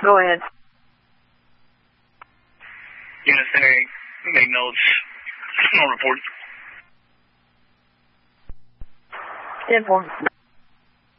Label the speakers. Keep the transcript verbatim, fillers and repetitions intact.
Speaker 1: Go ahead.
Speaker 2: Unitary, make notes. No report.
Speaker 1: ten four.